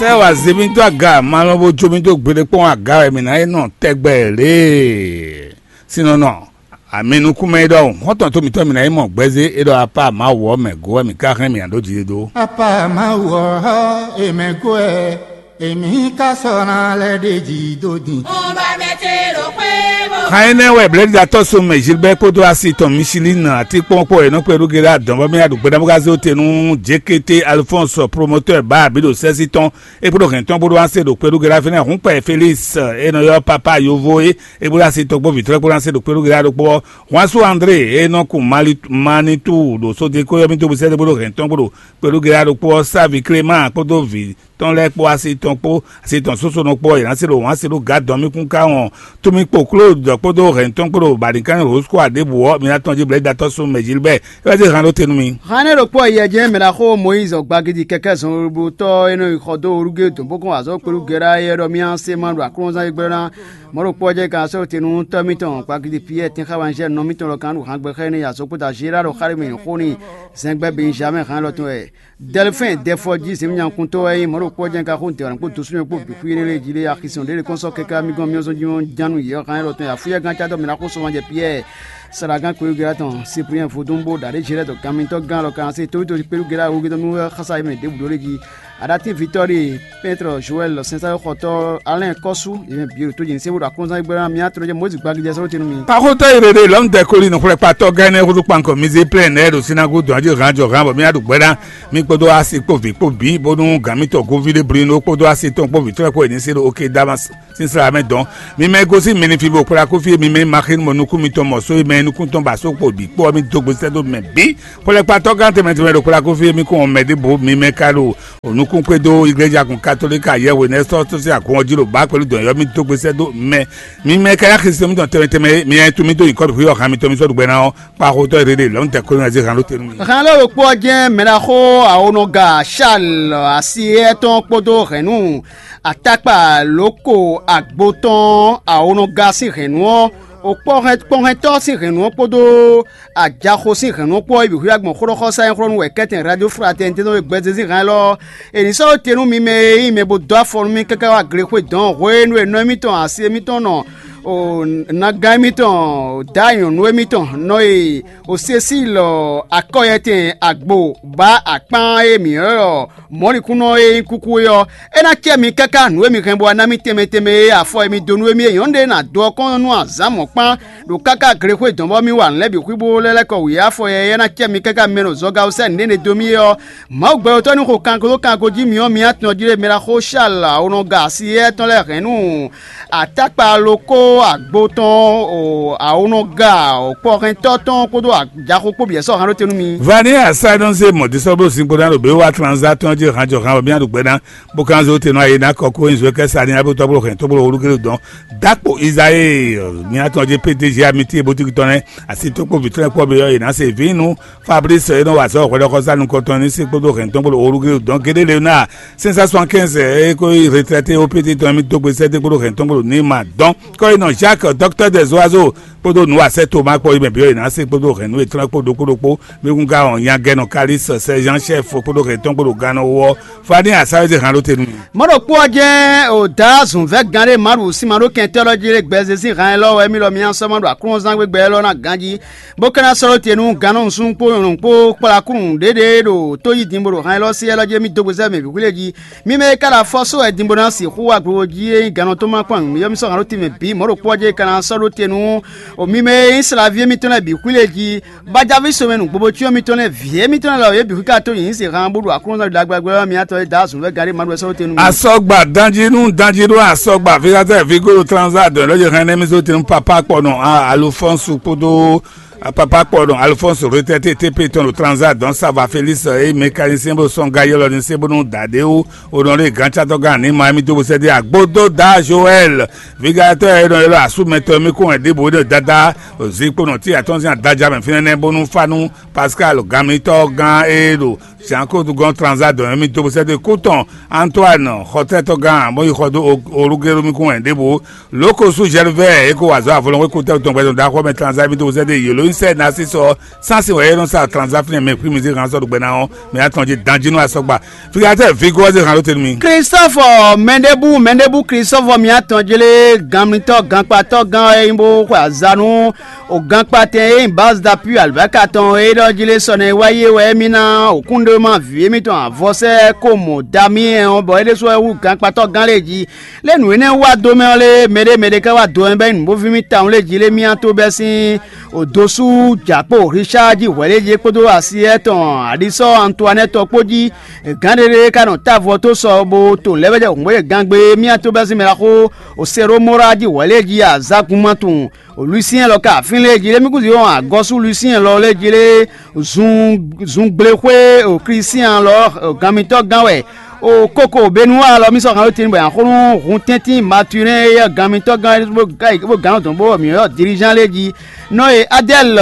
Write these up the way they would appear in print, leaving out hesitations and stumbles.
Se wa zibinto aga malo bo jobinto gbere pon aga emi na no tegbere. Sino no. Amenu kumedo. Hoton to mi to mi na imo gbeze edo apa ma wo mego mi ka kan mi ando jido. Apa ma wo emego emi ka sona le de jido din. On va mettre le huevo. Kaine we bled da to so me Gilbert Podo asiton Michelin ati ponpo e no peru gera don ba mi adugbe da buga zo tenu JKT Alphonse promoteur ba bido sesiton e podo kenton podo anse do peru gera fene hun pa Felix e no yo papa yo voe e podo asiton gbo vitre podo anse do peru gera do po Wansu André e no ku manitu do so de ko yo mi to buse de podo kenton podo peru gera do po Savi Clément podo vi ton le po asiton soso no po iranse lo wan se lo gadon mi kun ka won to mi po Claude podo renton podo barikan rosco adebo mi aton je bled dato so me Gilbert e je ran lo tenu mi Rane lo po ye je me la ko Moïse ogbagidi keke son rubuto eno ikodo oruge to boko azo peru gera ye ro mi anse man ro akronza igbera mo ro po je ka so tenu to mi ton gbagidi pie tin ka wan je no mi ton lo kan ro han gbe khene ya so puta jira ro khari mi khoni zengbe Benjamin han lo to e Delphin defoji se mi nyan kunto e mo ro po je ka khon te ran ko to su ko bi kuire le jile ya kison de konso keka mi gon mi zo janu ye kan lo to ya fuye gan cha do mi na ko so wan je pie Saragan ko gira ton Cyprien Fodumbo dare jire to kaminto gan lo kan se to peru gira o gido mu khasa me de budolegi adati Victory Petro Joel Sensa Khoto Alain Kosu e biro to jin se bura konza igbara mi atro je mozi gbagi je so tinu mi pa ko to irere lo nde ko ri no fure pa to gan e ko pan ko mi ze plan e do sinago do aje ranjo ran mi adugbera mi podo asipo vi po bi bodun gamito go vile brino podo asiton po Victory ko ni se okay damas sinceramente don mi me go si mi fi bo pra ko fi mi me makin monuku mi to mo so me nu kun ton ba so po bi po mi dogbo se do me bi po le pa to gan te me ti me do pra ko fi mi ko me de bo mi me karo onukun pe do iglesia kun katolika yewe ne so to se akon jiro ba pelu don yo mi dogbo se do me mi me ka christian mi don te me mi en tu mi do in ko fi o kan mi to mi so do gbe na pa ko to rere lo nte ko na je kan lo tenu mi kan lo po je me la ko aonoga Charles asi eton podo renu atapa loko agboton aonoga si renu o pon to si renu podo ajaho si renu po ibi agbon khoro khosa en khron we keten radio fraternité no gbeze si ran lo eni so tenu mi me bo do formi kaka wa gre ko don renu e no mi ton asi mi ton no o nagamiton dayon no emiton no e o Cecil akoyete agbo ba apan emi o mori kuno e kuku yo e na kemi kaka no emi kan bo na mi teme afo emi donu emi eyan de na do kon nu azamo pan do kaka gre ko don bo mi wa nle bi kwibo lele ko wi afo ye na kemi kaka meno zoga o se ne domi yo ma gbe to ni ko kan ko ji mi o mi atno dire mera ko shala ono ga si e ton le renu atapa loko agboton o aonoga o porin toton kodo ajako po bi so ran lo tenu mi vani asa don se mo disobo sin podan lo be wa transaction je ranjo ran bi adugbe dan bo kan zo tenu aye na koko inzo ke sa ni abo to bro ken to bro orugere don dapo Isae ni aton je PDG amiti bo ti ton asi to po vitre po be yo na se vinu Fabrice no wa so ko ko sa nu ko ton ni se podo ken to bro orugere don kede le na 575 e ko retraité au petit ton mi to gbe se de bro ken to bro ni ma don ko ino Jacques docteur des oiseaux podo nu aseto ma po ibe bi yo na se podo ken nu etran podo kodopo mi kun ga on yan geno caris sergent chef podo ken to bro gano wo fani asawe je ran lo tenu moro po je o dazun ve gare maru si maro ken theology gbeze si ran lo emi lo mi anso maro akun zan gbe lo na ganji bo kana soro tenu gano sun po run po pala kun dede do to yi dimboro ran lo si elo je mi dogbo se me bi kuleji mi me kala foso e dimboro na si ku agbo ji gano to ma pan mi yo mi so ran lo ti me bi moro po je kana soro tenu o mi me isla vie mi tona bi kuleji ba javi so menu gbobo ti o mi tona vie mi tona lo ye bi ka to yin si ran bodu akun zan dagbagbe mi ato dazun ve gare maru soro tenu asogba danjiru asogba vigata vigoro transat lo je ran mi so tenu papa pono Alphonse podo papa pardon Alphonse retraité TP ton le transat donc ça va Félix et mécanicien bo son gayolo ni se bonon dadeu honoré grand chatogan ni mami to posséder agbodo da Joël vigateur dans le soumettre mi ko debo de dada zipo non ti attention daja men finene bonon fanu Pascal gamito gan edo c'est encore du grand transat dans mi to posséder coton Antoine hoteto gan mo yodo orugero mi ko debo loko su Gervais e ko wazo avolon ko to ton da ko men transat mi to posséder yelo inside na si so sansi we non sa transafine me prix musique ranso do gbena on me atonje danjinu asogba figate figo ze ran lo tell me Christopher Mendebu Christopher mi atonjele gamito ganpato gan imbo kwa zanu o ganpate base d'appui albakaton e do jile sone waye we mina okunde ma vie mi ton avose como damien on bo ele so wu ganpato gan leji lenu ene wa do me le mede ka wa do en bo vi mi ta on leji le mi an to besin odosu japo Richard weleje kodo asi eton adiso Antoinette opoji gandere kanon tavo to so bo to lebeje ngbe gangbe mi an to besin me la ko o sero moradi weleji azakumatun Lucien loka finleji le mi kuzi on agosu Lucien lo leji le zungblewe o Christian lo gamito ganwe o koko benua lo mi so kan lo tin bo an run tintin maturin ya gamito gan bo gan ton bo mi yo dirigeant leji no e Adel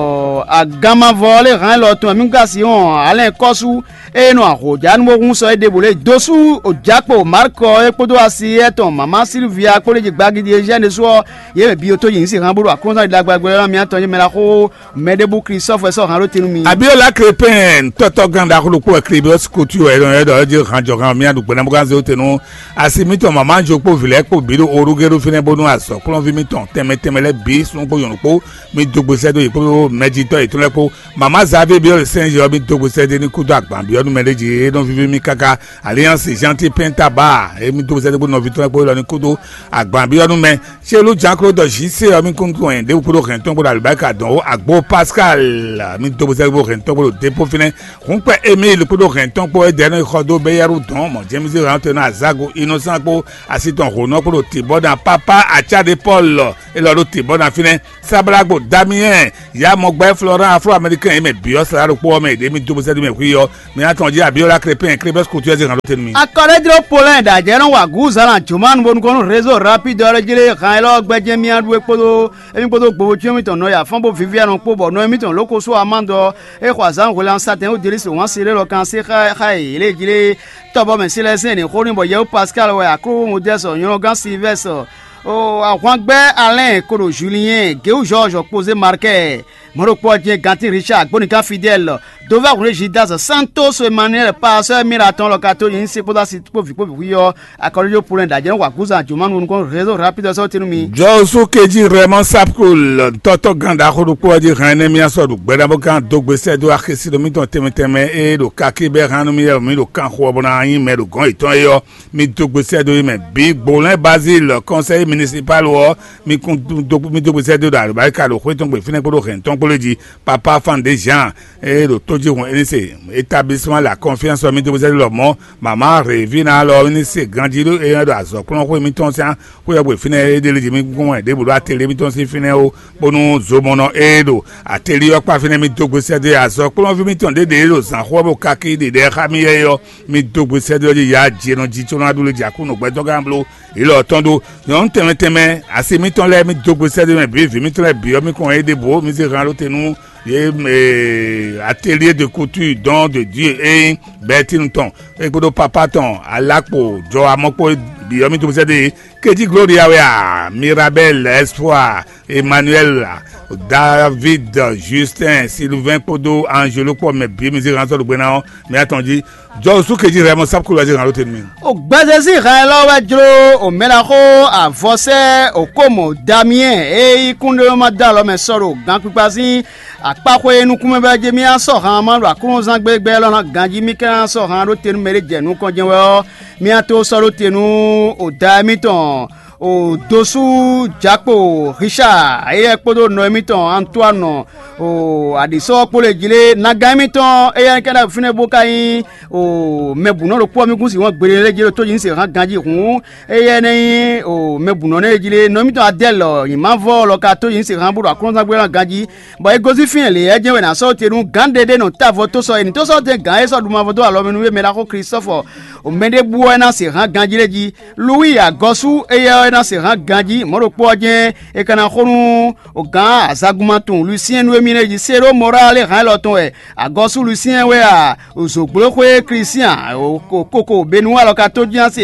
agama vole ran lo ton mi gasi on Alain Kosu e no aroja no gun so e debole dosu o japo Marco e podo asi eton mama Sylvia ko leji gbagidi jeune so ye bi o to yin si ran boro akonsa de lagbagbe mi atonye me la ko Mendebu Christophe so ran lo tin mi Abiola Crépin toto ganda ko lo ko ekribe o skutu e don e do je ran jogan mi adu gbena mo kan se o tenu asimito mama jopo vile ko biro orugero fine bonu aso ko vi mi ton temetele bi sun po yorunpo mi dogbo sedo ipo mejito itunlepo mama Xavier bio Saint-Jean mi dogbo sede ni kudo agban bi odun medeji e don vivi mi kaka alliance gentil pentaba e mi dogbo sede bo no vitunlepo lo ni kudo agban bi odun me se lu jankro do jise o mi kunku en de kudo kan ton bo albarka don o agbo Pascal mi dogbo sede bo kan ton bo depo fine kun pe Emile kudo kan ton po e deno khodo be yaru don mo jemisi rante na Zago innocent po asiton rono po ti bodan papa Achade Paul e lo ti bodan fine Sabragbo Damien ya mo gbe Florent Afro-American e me bios la ro po me de mi to bo se de me kuyo me atonji Abiola Crépin Crépin couture ze ran lo ten mi akore dro Poland da je ran wa guza lan chuman bon ko réseau rapide re jile kan lo gbeje mi adu epodo emi podo gbowo ti mi ton no ya fon bo Vivian po bo no mi ton loko so amando e kwazan ko lan satin o dirisi won sire lo kan se khai ile jile tobo men silese ni khorin bo ye Pascal we akro mo deso yon gan Sylvestre o àwọn gbe Alain Koro Julien Geu Georges posé marqué Morokpo je Ganti Richard Bonika Fidèle Dova Regidas Santos Emmanuel Passeur Miraton lokato yin se poda si po yo akoriyo pour ndaje wa kuza juman won ko réseau rapide so tinumi Josu keji Raymond Sapkoul toto ganda khorokpo je ran mi aso du gbeda bo kan dogbe se do akesi do mi ton temeteme e do kakibe ran mi do kan kho bona yin me do gon iton yo mi dogbe se do me Big Bolin Basile conseil municipal wo mi dogbe se do da ba ka do kho ton gbe fine ko do ren ton di papa fan des gens et le toji won ese établissement la confiance mi de vous le mo maman revina alors ni se grandiro et do azo ko ko mi ton san ko ya bo fine de le mi gon e de bo atelier mi ton si fine o bonu zomono edo atelier pa fine mi dogbo se de azo ko mi ton de lo san ko bo kaki de khami yo mi dogbo se de ya jeno ji to na do le ja ko no gbe to gamblo ilo tondo yon teme asi mi ton le mi dogbo se de mi bi mi ton le bi mi kon e de bo mi se ran nous atelier de couture don de Dieu et Bertinton et pour papa ton alapo jo amopo biomi to se de keji Gloria wea Mirabel Espoir Emmanuel David Justin Sylvain Podo Angelo ko me bi mi ranso do gbena me atonji jo su keji Raymond Sapkoul je ran lo ten mi o gbazesi ran lo wa jro o melako avose o komo Damien e ikunde ma da lo me soro gan pipasi apako enu kuma ba je mi aso han ma ra kun zan gbegbe lo na ganji mi kan so han ro tenu mere jenu kon je wo mi ato soro tenu o Damiton o dosu japo Richard eye podo noemiton Antoine o adiso pole jile nagamiton eye kada fine bokai o mebuno ro po mi kun si won gbere lejile to yin se ran ganji kun eye ni o mebuno ne jile noemiton Adel imavo lo ka to yin se ran buru akonza gbere ganji bo egozi fin le eje we na so terun gandede no tavo to so eni to so te gan e so duma voto alo menu we mela ko Christopher o Mendebu na se ran ganji leji Louis Agosu eye na se ran ganji Morokpo je e kana khonu o gan azagumatun Lucien Nouemine ji Sero Morale ran loton e Agosu Lucien we a Ozogblokwe Christian o koko Benoit lo ka to jian se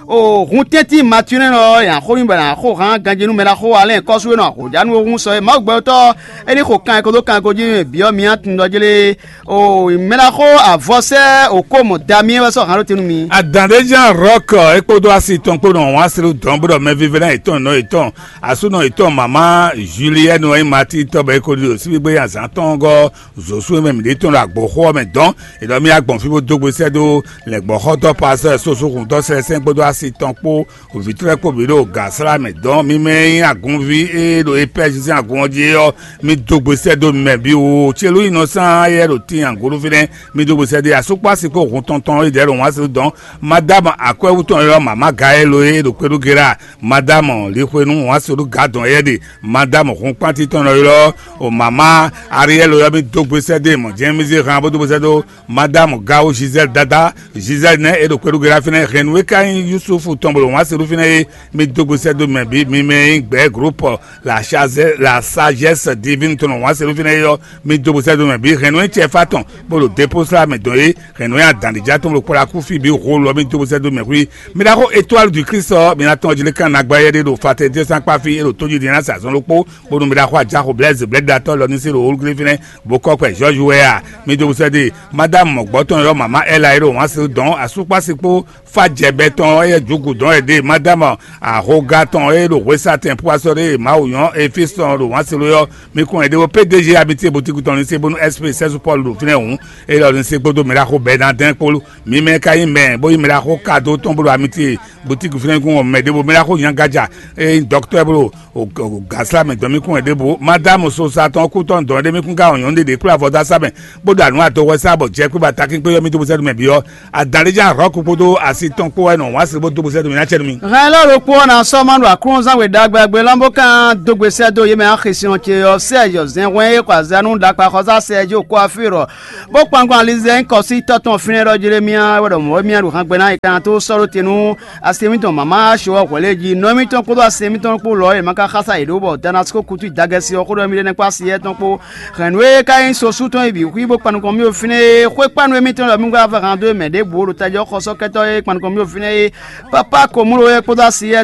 o hunteti matune no ya ko nimba na ko han ganjenu mela ko ale ko suwe no ko janu ohun so e ma gbo to eni ko kan ko do kan ko ji bio mi atun do jele o mela ko avose o ko mo damie wa so han lo tenu mi adandejan rock epodo asiton ko no wa siru don bodo me vivena iton no iton asuno iton mama Julienne no mati to be ko do si gbe yan san ton go zosu me mi ton agbo ho me don e do mi agbon fi bo dogbo se do le gbo ho to pass so kun to se gbodo asiton po o vitre ko bi do gasra me don mi me agunvi e do epeji sin agunji o mi dogbo se do me bi o chelu innocent ye ro ti angoro fine mi dogbo se de asupa si ko kun tonton e de ro wa se don madame akwewu ton yo mama gaelo e do peru gera madame le kwenu wa se do gadon e de madame kun panti ton yo o mama ariel yo mi dogbo se de mo je mi ze ran bo dogbo se do madame gao Giselle dada Giselle ne e do peru gera fine renwe kan Yusuf tombo wa se do fine mi dogbo se do me bi mi me gbe groupe la sagesse divine ton wa se do fine yo mi dogbo se do me bi renwe che faton bo lo dépose la me do e renwe adanija ton lo pola ku fi bi rolo mi dogbo se do me wi mi da ko étoile du Christ mi na ton jile kan agbaye de do fate de san pa fi e lo toji di na sa son lo po bo no mi da ko aja ko blaze dato lo ni se lo olgre fine bo ko pe George Weah mi dogbo se de madame mogboton yo mama ela ero wa se don asupa sipo fajebe ton e jogu don e de madame ahoga ton e lo wesa ten poisson ma oyan e fiston lo wa se lo yo mi kon e de PDG habité boutique ton se bonu SP 16 Paul lo fine un e lo ni se gbodo mi da ko be dan den polo mi me kayin me bo mi da ko kado ton bolo amitié boutique fine kon me de bo mi da ko yan gaja e docteur bolo o gasla me don mi kon e de bo madame so sa ton ku ton don de mi kun ga oyan de kula voda saben bodo anu atowo sabo je pe bataki pe yo mi to bo se me bi yo adarija rock podo asiton ko eno wa se bo to bo se mi na chenu mi ran lo ro po na so manu akron zan we dagbagbe lambo kan dogbe se do ye me an khision che o se yo zen wen kwa zanu da pa ko za se jo ko afiro bo pangwan lize ko si toton fine ro jere mi an wodo mo mi an ru kan gbe na ikan to soro tenu asemiton mama show koleji no mi ton ko do asemiton po lo e maka khasa ido bo danasko kutu dagesi o ko do mi ne pa si e ton po renwe kain so su ton ibi ku bo panu ko mi o fine ko panu mi ton lo mi gba 22 me de bo ro tajo ko so keto e panu ko mi o fine papa ko mu ro e ko do si